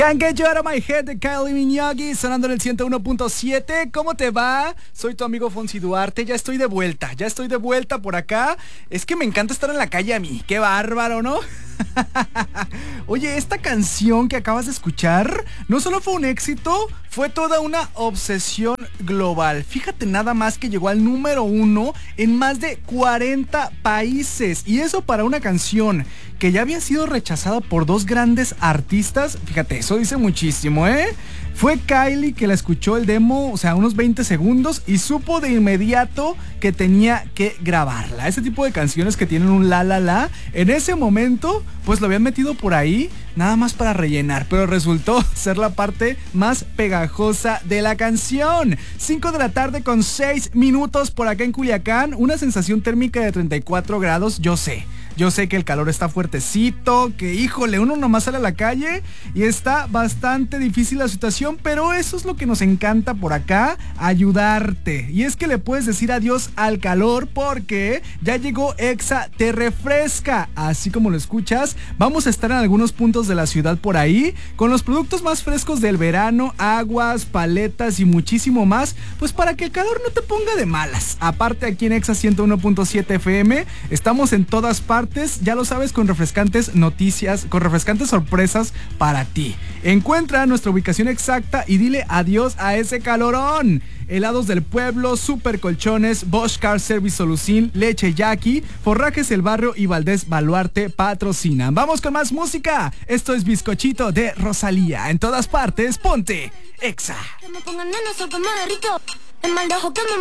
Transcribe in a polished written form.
Can't Get You Out of My Head de Kylie Minogue, sonando en el 101.7. ¿Cómo te va? Soy tu amigo Fonsi Duarte. Ya estoy de vuelta por acá. Es que me encanta estar en la calle a mí. Qué bárbaro, ¿no? Oye, esta canción que acabas de escuchar no solo fue un éxito, fue toda una obsesión global. Fíjate nada más que llegó al número 1 en más de 40 países. Y eso para una canción que ya había sido rechazada por dos grandes artistas. Fíjate, eso dice muchísimo, ¿eh? Fue Kylie que la escuchó el demo, o sea, unos 20 segundos y supo de inmediato que tenía que grabarla. Ese tipo de canciones que tienen un la, en ese momento, pues lo habían metido por ahí nada más para rellenar, pero resultó ser la parte más pegajosa de la canción. 5 de la tarde con 6 minutos por acá en Culiacán, una sensación térmica de 34 grados, yo sé que el calor está fuertecito, que híjole, uno nomás sale a la calle y está bastante difícil la situación, pero eso es lo que nos encanta por acá, ayudarte. Y es que le puedes decir adiós al calor porque ya llegó Exa Te Refresca. Así como lo escuchas, vamos a estar en algunos puntos de la ciudad por ahí, con los productos más frescos del verano, aguas, paletas y muchísimo más, pues para que el calor no te ponga de malas. Aparte aquí en Exa 101.7 FM, estamos en todas partes. Ya lo sabes, con refrescantes noticias, con refrescantes sorpresas para ti. Encuentra nuestra ubicación exacta y dile adiós a ese calorón. Helados del Pueblo, Super Colchones, Bosch Car Service Solucín, Leche Jackie, Forrajes El Barrio y Valdés Baluarte patrocinan. Vamos con más música. Esto es Bizcochito de Rosalía. En todas partes, ponte Exa.